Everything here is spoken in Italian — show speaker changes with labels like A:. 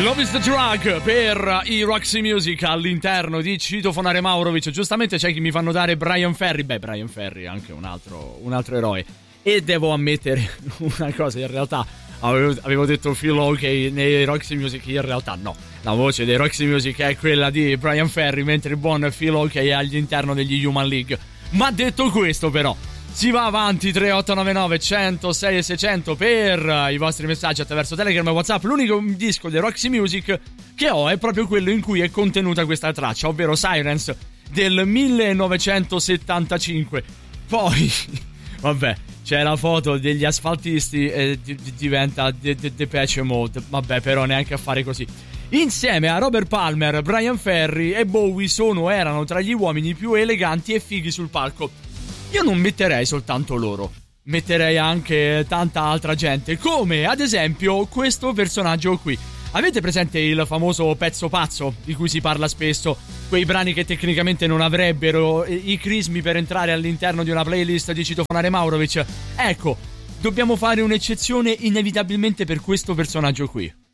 A: Love is the Drug per i Roxy Music all'interno di Citofonare Maurovic. Giustamente c'è chi mi fa notare Brian Ferry. Beh, Brian Ferry è anche un altro eroe. E devo ammettere una cosa, in realtà avevo detto Phil Oakey nei Roxy Music, in realtà no. La voce dei Roxy Music è quella di Brian Ferry, mentre il buon Phil Oakey è all'interno degli Human League. Ma detto questo, però, si va avanti. 3899 106 e 600 per i vostri messaggi attraverso Telegram e WhatsApp. L'unico disco dei Roxy Music che ho è proprio quello in cui è contenuta questa traccia, ovvero Sirens del 1975. Poi vabbè, c'è la foto degli asfaltisti e diventa Depeche Mode. Vabbè, però neanche a fare così. Insieme a Robert Palmer, Brian Ferry e Bowie erano tra gli uomini più eleganti e fighi sul palco. Io non metterei soltanto loro, metterei anche tanta altra gente, come ad esempio questo personaggio qui. Avete presente il famoso pezzo pazzo di cui si parla spesso? Quei brani che tecnicamente non avrebbero i crismi per entrare all'interno di una playlist di Citofonare Maurovic. Ecco, dobbiamo fare un'eccezione inevitabilmente per questo personaggio qui.